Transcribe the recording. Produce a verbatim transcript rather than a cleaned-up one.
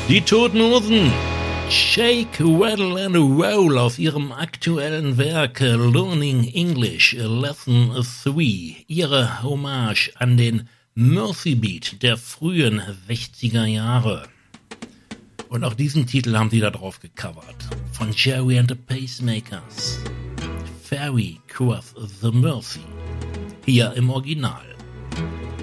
Die Toten Hosen. Shake, Rattle and Roll aus ihrem aktuellen Werk Learning English Lesson drei. Ihre Hommage an den Mercy Beat der frühen sechziger Jahre. Und auch diesen Titel haben sie da drauf gecovert. Von Jerry and the Pacemakers. Ferry Cross the Mersey. Hier im Original.